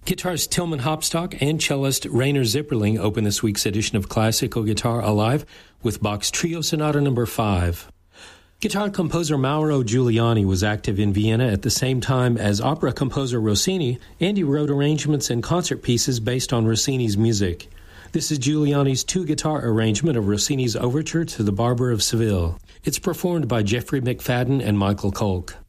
Guitarist Tillman Hopstock and cellist Rainer Zipperling open this week's edition of Classical Guitar Alive with Bach's Trio Sonata No. 5. Guitar composer Mauro Giuliani was active in Vienna at the same time as opera composer Rossini, and he wrote arrangements and concert pieces based on Rossini's music. This is Giuliani's two-guitar arrangement of Rossini's overture to The Barber of Seville. It's performed by Jeffrey McFadden and Michael Kolk.